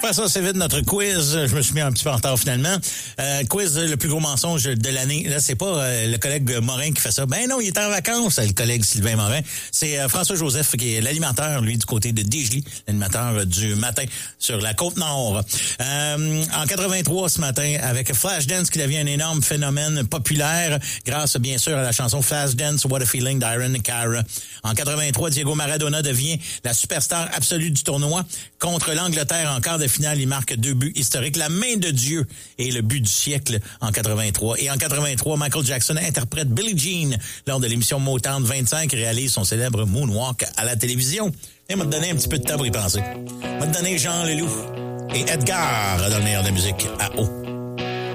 Faire ça, c'est vite notre quiz. Je me suis mis un petit peu en retard finalement. Quiz, le plus gros mensonge de l'année. Là, c'est pas le collègue Morin qui fait ça. Ben non, il est en vacances, le collègue Sylvain Morin. C'est François Joseph qui est l'animateur, lui, du côté de Dégely, l'animateur du matin sur la Côte-Nord. En 83, ce matin, avec Flashdance qui devient un énorme phénomène populaire grâce, bien sûr, à la chanson Flashdance, What a Feeling d'Iron Cara. En 83, Diego Maradona devient la superstar absolue du tournoi. Contre l'Angleterre, en quart de finale, il marque 2 buts historiques. La main de Dieu est le but du siècle en 83. Et en 83, Michael Jackson interprète Billie Jean lors de l'émission Motown 25 et réalise son célèbre Moonwalk à la télévision. Et m'a donné un petit peu de temps pour y penser. M'a donné Jean Leloup et Edgar dans le meilleur de la musique à eau.